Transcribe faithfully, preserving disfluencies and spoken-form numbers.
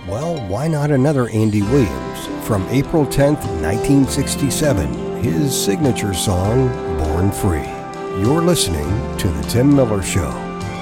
Well, why not another Andy Williams from April tenth, nineteen sixty-seven, his signature song, Born Free. You're listening to The Tim Miller Show.